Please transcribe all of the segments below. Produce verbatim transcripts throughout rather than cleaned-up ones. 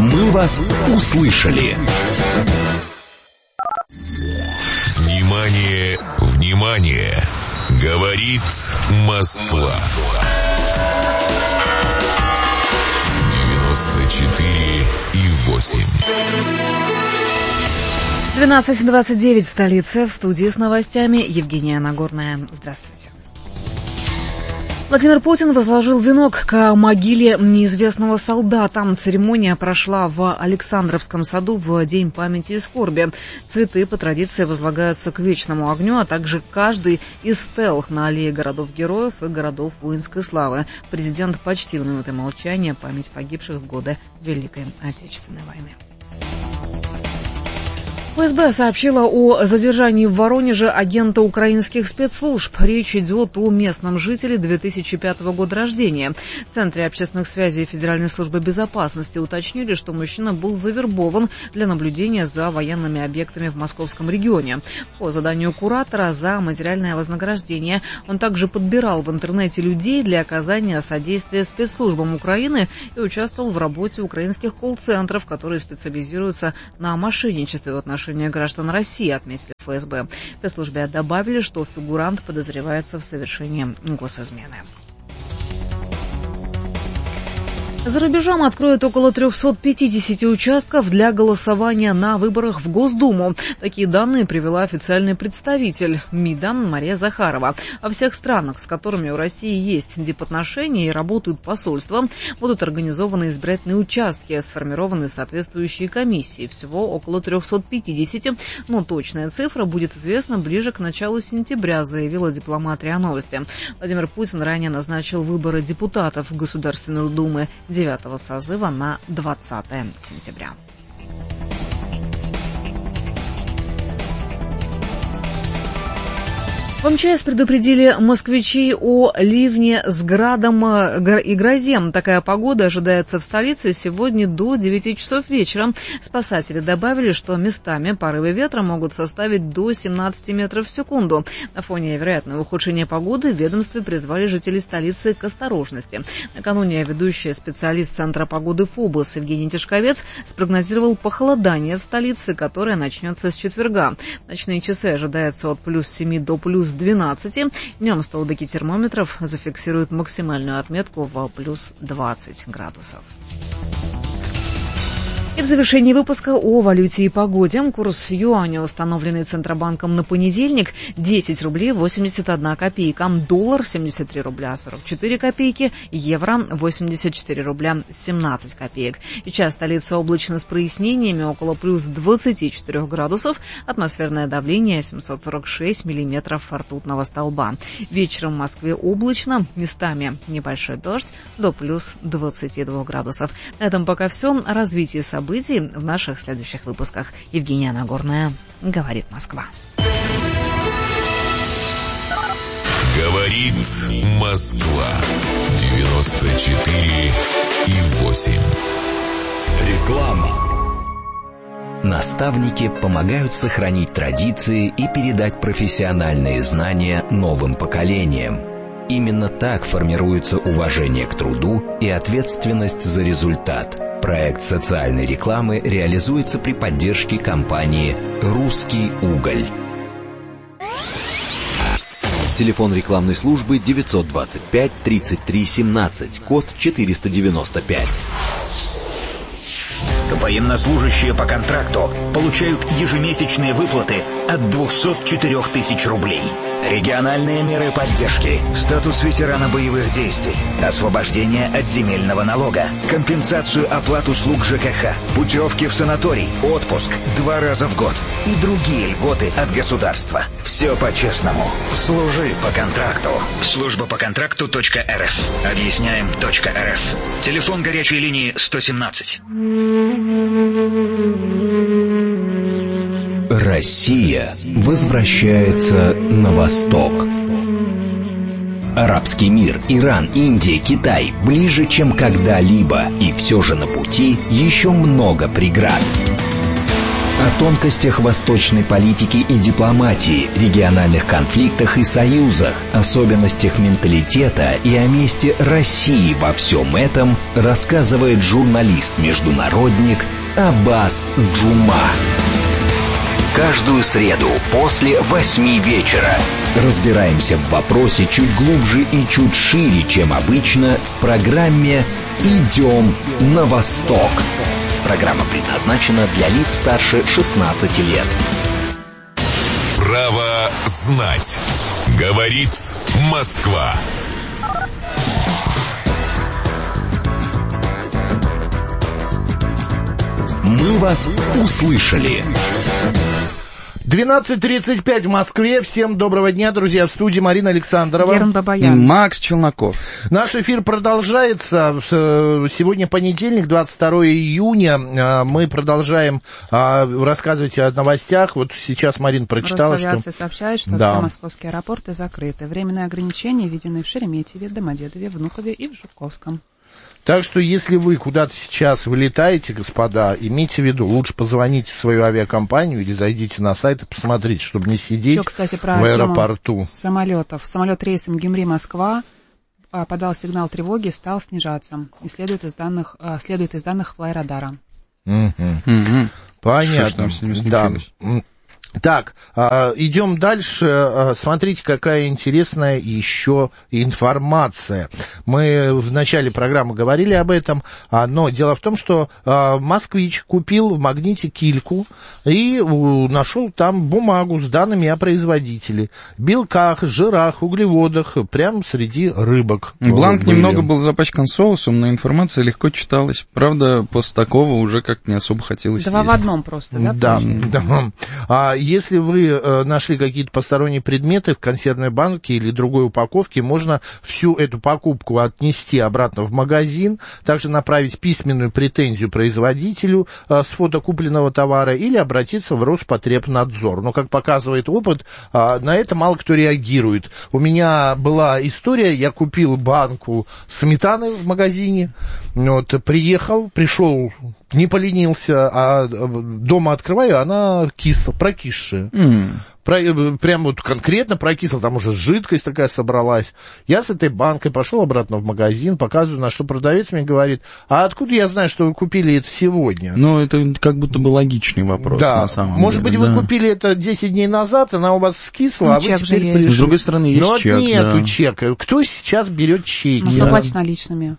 Мы вас услышали. Внимание, внимание! Говорит Москва. девяносто четыре и восемь. двенадцать двадцать девять, столица. В студии с новостями Евгения Нагорная. Здравствуйте. Владимир Путин возложил венок к могиле неизвестного солдата. Церемония прошла в Александровском саду в День памяти и скорби. Цветы по традиции возлагаются к вечному огню, а также каждый из стел на аллее городов-героев и городов воинской славы. Президент почтил минутой молчания память погибших в годы Великой Отечественной войны. ФСБ сообщила о задержании в Воронеже агента украинских спецслужб. Речь идет о местном жителе две тысячи пятого года рождения. В Центре общественных связей Федеральной службы безопасности уточнили, что мужчина был завербован для наблюдения за военными объектами в московском регионе. По заданию куратора за материальное вознаграждение он также подбирал в интернете людей для оказания содействия спецслужбам Украины и участвовал в работе украинских колл-центров, которые специализируются на мошенничестве в отношении граждан России, отметили в ФСБ. В спецслужбе добавили, что фигурант подозревается в совершении госизмены. За рубежом откроют около триста пятьдесят участков для голосования на выборах в Госдуму. Такие данные привела официальный представитель МИДа Мария Захарова. Во всех странах, с которыми у России есть дипотношения и работают посольства, будут организованы избирательные участки, сформированы соответствующие комиссии. Всего около триста пятьдесят, но точная цифра будет известна ближе к началу сентября, заявила дипломат РИА Новости. Владимир Путин ранее назначил выборы депутатов Государственной Думы девятого созыва на двадцатое сентября. В МЧС предупредили москвичей о ливне с градом и грозе. Такая погода ожидается в столице сегодня до девяти часов вечера. Спасатели добавили, что местами порывы ветра могут составить до семнадцати метров в секунду. На фоне вероятного ухудшения погоды в ведомстве призвали жителей столицы к осторожности. Накануне ведущий специалист Центра погоды ФОБОС Евгений Тишковец спрогнозировал похолодание в столице, которое начнется с четверга. Ночные часы ожидаются от плюс семи до плюс двенадцати. Днем столбики термометров зафиксируют максимальную отметку в плюс двадцать градусов. И в завершении выпуска о валюте и погоде. Курс юаня, установленный Центробанком на понедельник, десять рублей восемьдесят одна копейка. Доллар семьдесят три рубля сорок четыре копейки. Евро восемьдесят четыре рубля семнадцать копеек. Сейчас столица облачно с прояснениями, около плюс двадцати четырёх градусов. Атмосферное давление семьсот сорок шесть миллиметров ртутного столба. Вечером в Москве облачно, местами небольшой дождь, до плюс двадцати двух градусов. На этом пока все. О развитии событий в наших следующих выпусках. Евгения Нагорная, говорит Москва. Говорит Москва. девяносто четыре и восемь. Реклама. Наставники помогают сохранить традиции и передать профессиональные знания новым поколениям. Именно так формируется уважение к труду и ответственность за результат. Проект социальной рекламы реализуется при поддержке компании «Русский уголь». Телефон рекламной службы девятьсот двадцать пять тридцать три семнадцать, код четыреста девяносто пять. Военнослужащие по контракту получают ежемесячные выплаты от двухсот четырёх тысяч рублей. Региональные меры поддержки, статус ветерана боевых действий, освобождение от земельного налога, компенсацию оплат услуг ЖКХ, путевки в санаторий, отпуск два раза в год и другие льготы от государства. Все по-честному. Служи по контракту. Служба по контракту точка эр эф. Объясняем точка эр эф. Телефон горячей линии сто семнадцать. Россия возвращается на восток. Арабский мир, Иран, Индия, Китай ближе, чем когда-либо. И все же на пути еще много преград. О тонкостях восточной политики и дипломатии, региональных конфликтах и союзах, особенностях менталитета и о месте России во всем этом рассказывает журналист-международник Аббас Джума. Каждую среду после восьми вечера разбираемся в вопросе чуть глубже и чуть шире, чем обычно, в программе «Идем на восток». Программа предназначена для лиц старше шестнадцати лет. Право знать. Говорит Москва. Мы вас услышали. двенадцать тридцать пять в Москве. Всем доброго дня, друзья. В студии Марина Александрова. Герман Бабаян. И Макс Челноков. Наш эфир продолжается. Сегодня понедельник, двадцать второе июня. Мы продолжаем рассказывать о новостях. Вот сейчас Марина прочитала, Росавиация что... сообщает, что да. все московские аэропорты закрыты. Временные ограничения введены в Шереметьеве, Домодедове, Внукове и в Жуковском. Так что, если вы куда-то сейчас вылетаете, господа, имейте в виду, лучше позвоните в свою авиакомпанию или зайдите на сайт и посмотрите, чтобы не сидеть. Еще, кстати, про в аэропорту. Самолетов. Самолет рейсом Гюмри-Москва подал сигнал тревоги и стал снижаться. И следует из данных, следует из данных флайрадара. Угу. Угу. Понятно. Что ж там с ними да. Так, идем дальше. Смотрите, какая интересная еще информация. Мы в начале программы говорили об этом, но дело в том, что москвич купил в Магните кильку и нашел там бумагу с данными о производителе. Белках, жирах, углеводах, прямо среди рыбок. Бланк были. Немного был запачкан соусом, но информация легко читалась. Правда, после такого уже как-то не особо хотелось Два есть. в одном просто, да? Да, да. А если вы э, нашли какие-то посторонние предметы в консервной банке или другой упаковке, можно всю эту покупку отнести обратно в магазин, также направить письменную претензию производителю э, с фото купленного товара или обратиться в Роспотребнадзор. Но, как показывает опыт, э, на это мало кто реагирует. У меня была история, я купил банку сметаны в магазине, вот, приехал, пришел, не поленился, а дома открываю, она кисла, прокисшая. Mm. Про, прям вот конкретно прокисла, там уже жидкость такая собралась. Я с этой банкой пошел обратно в магазин, показываю, на что продавец мне говорит, а откуда я знаю, что вы купили это сегодня? Ну, это как будто бы логичный вопрос, да. на самом Может деле. быть, да. вы купили это десять дней назад, она у вас скисла, ну, а вы теперь пришли. С другой стороны, есть Но чек. Но нету да. чека. Кто сейчас берет чеки? Можно платить наличными.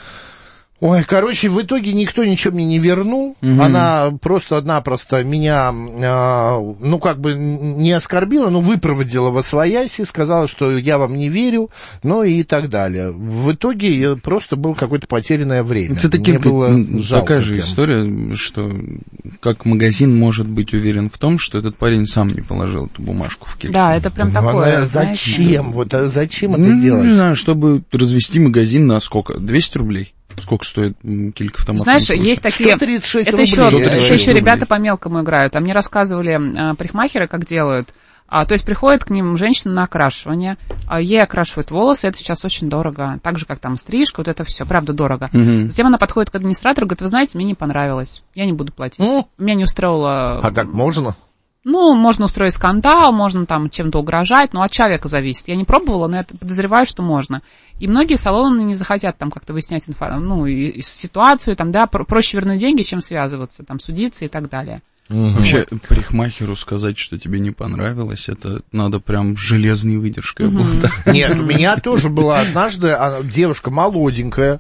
Ой, короче, в итоге никто ничего мне не вернул. Угу. Она просто-напросто меня, э, ну, как бы не оскорбила, но выпроводила восвояси, сказала, что я вам не верю, ну и так далее. В итоге просто было какое-то потерянное время. Все-таки мне было жалко. Такая же прям. история, что как магазин может быть уверен в том, что этот парень сам не положил эту бумажку в кильку. Да, это прям ну, такое. Она, зачем? Вот, а зачем ну, это делать? Не знаю, чтобы развести магазин на сколько? двести рублей? Сколько стоит килька в томатном Знаешь, соусе? есть такие... сто тридцать шесть это рублей. еще, это это еще рублей. ребята по мелкому играют. А мне рассказывали а, парикмахеры, как делают. А, то есть приходит к ним женщина на окрашивание, а ей окрашивают волосы, это сейчас очень дорого. Так же, как там стрижка, вот это все, правда, дорого. Угу. Затем она подходит к администратору, говорит, вы знаете, мне не понравилось, я не буду платить. Ну, меня не устроило... А так можно? Ну, можно устроить скандал, можно там чем-то угрожать, но от человека зависит. Я не пробовала, но я подозреваю, что можно. И многие салоны не захотят там как-то выяснять информацию, ну, и, и ситуацию, там, да, проще вернуть деньги, чем связываться, там, судиться и так далее. Угу. Вообще, вот. Парикмахеру сказать, что тебе не понравилось, это надо прям железной выдержкой. Угу. Нет, у меня тоже была однажды девушка молоденькая,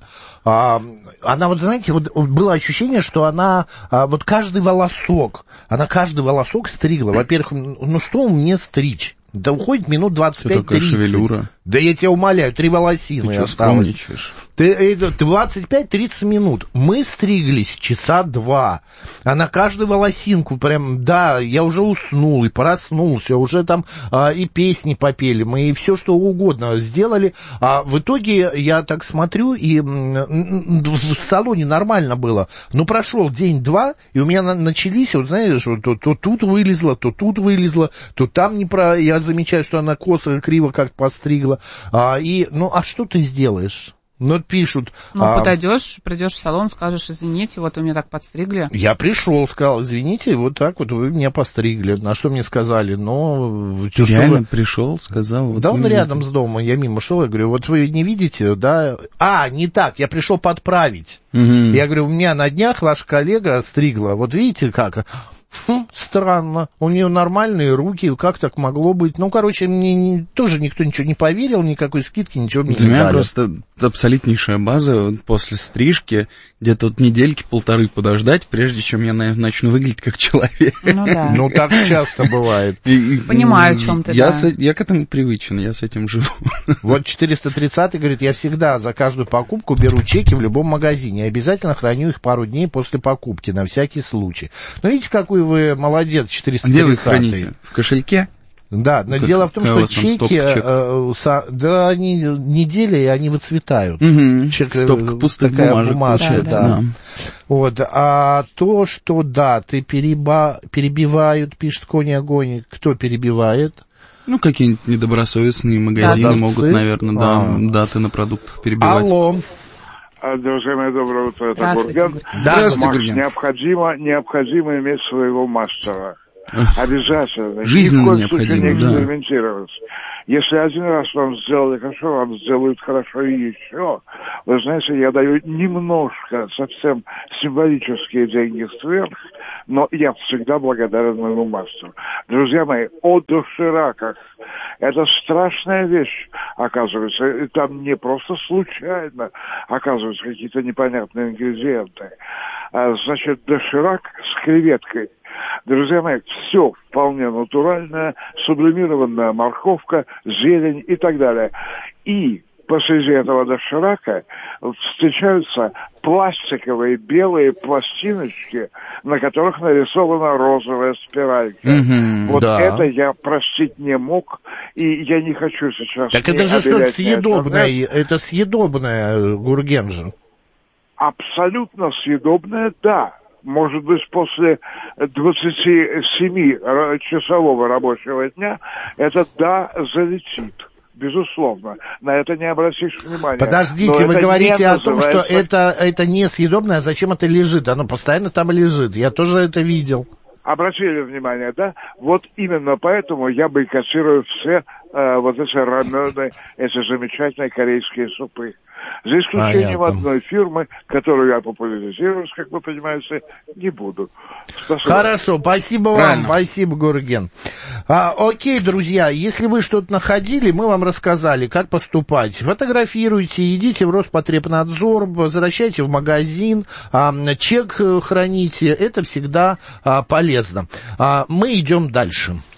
она вот, знаете, вот было ощущение, что она вот каждый волосок, она каждый волосок стригла. Во-первых, ну что мне стричь? Да уходит минут двадцать пять тридцать. Да я тебя умоляю, три волосины осталось. Ты, двадцать пять тридцать минут. Мы стриглись часа два. А на каждую волосинку прям, да, я уже уснул и проснулся, уже там а, и песни попели, мы и все что угодно сделали. А в итоге я так смотрю, и в салоне нормально было. Но прошел день-два, и у меня начались, вот знаешь, то, то тут вылезло, то тут вылезло, то там не про... Я замечаю, что она косо, криво как-то постригла. А, и, ну, а что ты сделаешь? Ну, пишут... Ну, а... подойдешь, придешь в салон, скажешь, извините, вот вы меня так подстригли. Я пришел, сказал, извините, вот так вот вы меня постригли. На что мне сказали, ну... Ты что реально вы... пришел, сказал? Вот да он видите. рядом с домом, я мимо шел, я говорю, вот вы не видите, да? А, не так, я пришел подправить. Угу. Я говорю, у меня на днях ваш коллега стригла, вот видите как... Хм, странно, у нее нормальные руки, как так могло быть? Ну, короче, мне не, тоже никто ничего не поверил, никакой скидки, ничего мне Для не меня дали. просто абсолютнейшая база вот после стрижки, где-то вот недельки-полторы подождать, прежде чем я наверное, начну выглядеть как человек. Ну да. Ну, так часто бывает. Понимаю, о чем ты, я, да. с, я к этому привычен, я с этим живу. Вот четыреста тридцатый говорит, я всегда за каждую покупку беру чеки в любом магазине, и обязательно храню их пару дней после покупки, на всякий случай. Ну, видите, какой вы молодец, четыреста тридцатый. Где вы их храните? В кошельке? Да, но как, дело в том, что чеки, э, со, да, они недели, и они выцветают. Угу. Чек, стопка пустых такая бумажек. бумажка, да. Да. Вот, а то, что, да, ты переба... перебивают, пишет Кони Огонь, кто перебивает? Ну, какие-нибудь недобросовестные магазины Продавцы? могут, наверное, да, А. даты на продуктах перебивать. Алло. Друзья мои, доброе утро, это Здравствуйте, Гурген. Гурген. Да, Здравствуйте, Маш, Гурген. необходимо, необходимо иметь своего мастера. Обязательно. Жизненно Ни в коем случае необходимо, не да. экспериментировать. Если один раз вам сделали хорошо, вам сделают хорошо и еще. Вы знаете, я даю немножко, совсем символические деньги сверх, но я всегда благодарен моему мастеру. Друзья мои, о дошираках. Это страшная вещь, оказывается. И там не просто случайно оказываются какие-то непонятные ингредиенты. А, значит, доширак с креветкой. Друзья мои, все вполне натуральное, сублимированная морковка, зелень и так далее. И посреди этого доширака встречаются пластиковые белые пластиночки, на которых нарисована розовая спиралька. Мгм, вот да. это я простить не мог, и я не хочу сейчас... Так ни это же что-то обелять, ни съедобное, очернять. это съедобное, Гурген же. Абсолютно съедобное, да. Может быть, после двадцатисемичасового рабочего дня это, да, залетит. Безусловно. На это не обратишь внимания. Подождите, Но вы это говорите не о том, что называется- это, это не съедобное, а зачем это лежит? Оно постоянно там лежит. Я тоже это видел. Обратили внимание, да? Вот именно поэтому я бойкотирую все э, вот эти рамены, эти замечательные корейские супы. За исключением Понятно. одной фирмы, которую я популяризировать, как вы понимаете, не буду. Спасибо. Хорошо, спасибо Правильно. вам, спасибо, Гурген. А, окей, друзья, если вы что-то находили, мы вам рассказали, как поступать. Фотографируйте, идите в Роспотребнадзор, возвращайте в магазин, а, чек храните, это всегда а, полезно. А, мы идем дальше.